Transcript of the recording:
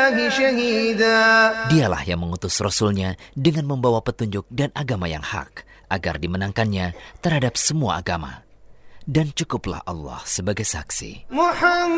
الله شهيدا. Dialah yang mengutus Rasulnya dengan membawa petunjuk dan agama yang hak, agar dimenangkannya terhadap semua agama. Dan cukuplah Allah sebagai saksi.